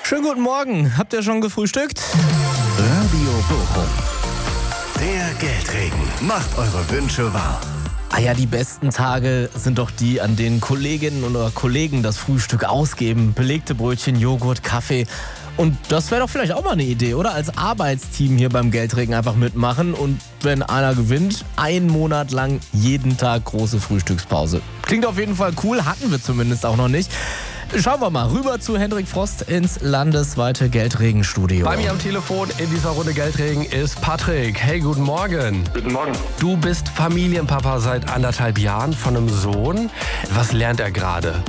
Schönen guten Morgen. Habt ihr schon gefrühstückt? Radio Bochum. Der Geldregen macht eure Wünsche wahr. Ah ja, die besten Tage sind doch die, an denen Kolleginnen oder Kollegen das Frühstück ausgeben. Belegte Brötchen, Joghurt, Kaffee. Und das wäre doch vielleicht auch mal eine Idee, oder? Als Arbeitsteam hier beim Geldregen einfach mitmachen. Und wenn einer gewinnt, 1 Monat lang jeden Tag große Frühstückspause. Klingt auf jeden Fall cool, hatten wir zumindest auch noch nicht. Schauen wir mal rüber zu Hendrik Frost ins landesweite Geldregenstudio. Bei mir am Telefon in dieser Runde Geldregen ist Patrick. Hey, guten Morgen. Guten Morgen. Du bist Familienpapa seit 1,5 Jahren von einem Sohn. Was lernt er gerade?